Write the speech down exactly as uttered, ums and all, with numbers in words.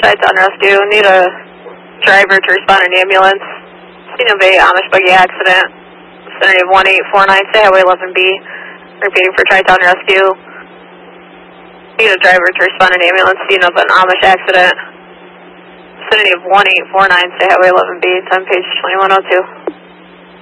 Tri-Town Rescue. Need a driver to respond in ambulance. Scene of a Amish buggy accident. Vicinity of one eight four nine, say Highway eleven B. Repeating for Tri-Town Rescue. Need a driver to respond in ambulance. Scene of an Amish accident. Vicinity of one eight four nine, say Highway eleven B. Time page twenty-one oh two.